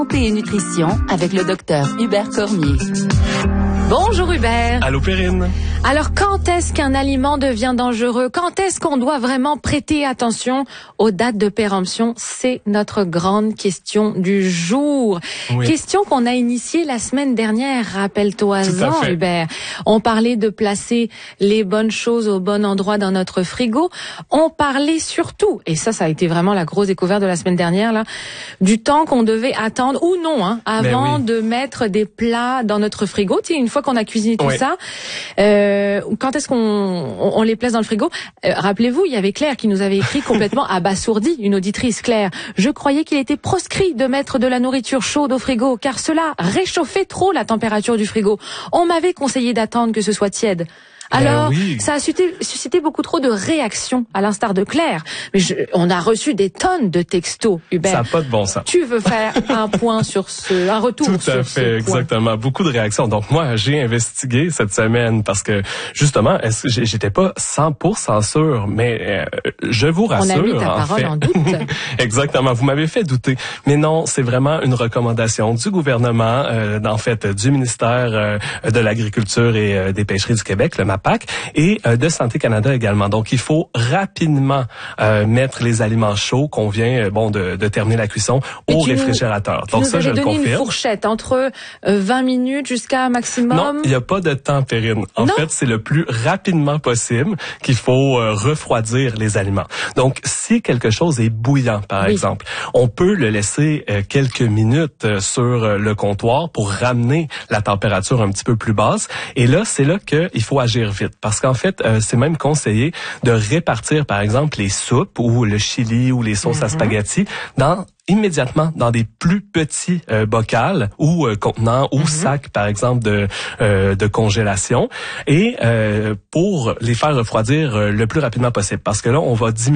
Santé et nutrition avec le docteur Hubert Cormier. Bonjour Hubert. Allô Perrine. Alors quand est-ce qu'un aliment devient dangereux? Quand est-ce qu'on doit vraiment prêter attention aux dates de péremption? C'est notre grande question du jour. Oui. Question qu'on a initiée la semaine dernière, rappelle-toi-en Hubert. On parlait de placer les bonnes choses au bon endroit dans notre frigo. On parlait surtout, et ça a été vraiment la grosse découverte de la semaine dernière, là, du temps qu'on devait attendre, ou non, avant de mettre des plats dans notre frigo. Tu sais, une fois qu'on a cuisiné tout ça, quand est-ce qu'on les place dans le frigo? Rappelez-vous, il y avait Claire qui nous avait écrit complètement abasourdie, une auditrice. Claire, je croyais qu'il était proscrit de mettre de la nourriture chaude au frigo, car cela réchauffait trop la température du frigo. On m'avait conseillé d'attendre que ce soit tiède. Alors, ça a suscité beaucoup trop de réactions, à l'instar de Claire. Mais on a reçu des tonnes de textos, Hubert. Ça n'a pas de bon sens. Tu veux faire un point sur un retour sur ce point? Tout à fait, exactement. Beaucoup de réactions. Donc moi, j'ai investigué cette semaine parce que, justement, j'étais pas 100% sûr, mais je vous rassure. On a mis ta parole en doute. Exactement. Vous m'avez fait douter. Mais non, c'est vraiment une recommandation du gouvernement, en fait, du ministère de l'Agriculture et des Pêcheries du Québec, le MAPAC, et de Santé Canada également. Donc, il faut rapidement mettre les aliments chauds qu'on vient de terminer la cuisson au réfrigérateur. Donc ça, je le confirme. Une fourchette entre 20 minutes jusqu'à maximum. Non, il n'y a pas de temps, Perrine. En fait, c'est le plus rapidement possible qu'il faut refroidir les aliments. Donc, si quelque chose est bouillant, par exemple, on peut le laisser quelques minutes sur le comptoir pour ramener la température un petit peu plus basse. Et là, c'est là qu'il faut agir vite. Parce qu'en fait, c'est même conseillé de répartir, par exemple, les soupes ou le chili ou les sauces à spaghetti immédiatement dans des plus petits bocals ou contenants ou sacs, par exemple, de congélation, et pour les faire refroidir le plus rapidement possible. Parce que là, on va diminuer